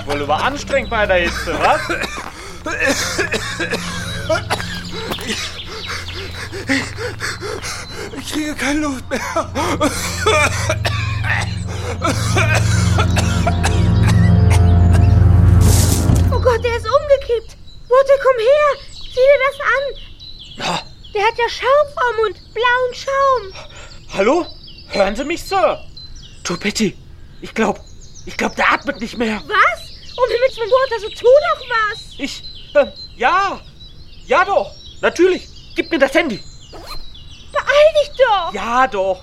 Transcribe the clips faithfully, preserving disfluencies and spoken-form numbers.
wohl überanstrengt bei der Hitze, was? Ich kriege keine Luft mehr. Oh Gott, der ist umgekippt. Lotte, komm her. Sieh dir das an. Der hat ja Schaum vorm Mund. Blauen Schaum. Hallo? Hören Sie mich, Sir? Du, Betty, ich glaub, ich glaub, der atmet nicht mehr. Was? Um Himmels Willen, also tu doch was. Ich, ähm, ja. Ja doch, natürlich. Gib mir das Handy. Beeil dich doch. Ja doch.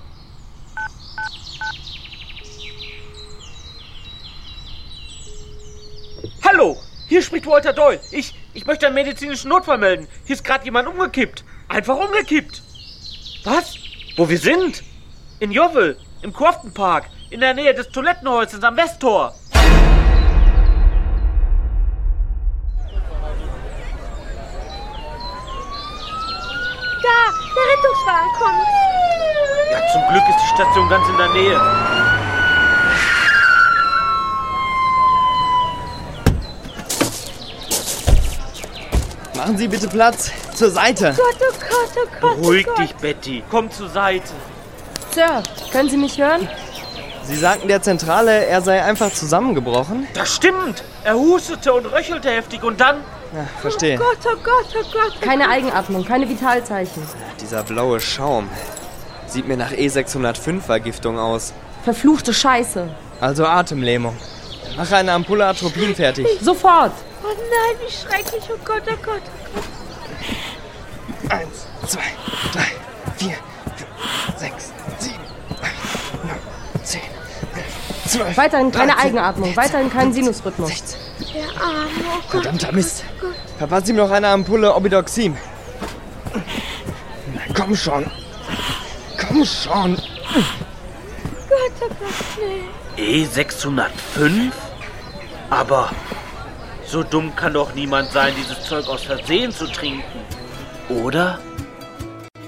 Hallo, hier spricht Walter Doyle. Ich, ich möchte einen medizinischen Notfall melden. Hier ist gerade jemand umgekippt. Einfach umgekippt. Was? Wo wir sind? In Yeovil, im Crofton Park, in der Nähe des Toilettenhäuschens am Westtor. Da, der Rettungswagen kommt. Ja, zum Glück ist die Station ganz in der Nähe. Machen Sie bitte Platz. Zur Seite. Gott, oh Gott, oh Gott. Beruhig oh Gott. dich, Betty. Komm zur Seite. Sir, können Sie mich hören? Sie sagten der Zentrale, er sei einfach zusammengebrochen. Das stimmt. Er hustete und röchelte heftig und dann... Ja, verstehe. Oh Gott, oh Gott, oh Gott. Keine Eigenatmung, keine Vitalzeichen. Dieser blaue Schaum. Sieht mir nach E sechshundertfünf Vergiftung aus. Verfluchte Scheiße. Also Atemlähmung. Mach eine Ampulle Atropin fertig. Sofort. Oh nein, wie schrecklich. Oh Gott, oh Gott, oh Gott. Eins, zwei, drei, vier, fünf, sechs, sieben, acht, neun, zehn, elf, zwölf. Weiterhin keine dreizehn, Eigenatmung, vierzehn, weiterhin kein Sinusrhythmus. sechzehn. Der Arme, oh Gott. Verdammter Mist. Oh Gott. Verpasst ihm noch eine Ampulle Obidoxin. Na, komm schon. Komm schon. Gott, oh Gott, nee. E sechshundertfünf? Aber so dumm kann doch niemand sein, dieses Zeug aus Versehen zu trinken. Oder?